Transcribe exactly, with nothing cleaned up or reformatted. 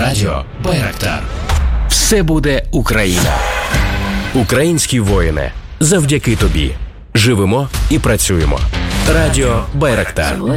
Радіо Байрактар. Все буде Україна. Українські воїни. Завдяки тобі. Живемо і працюємо. Радіо Байрактар.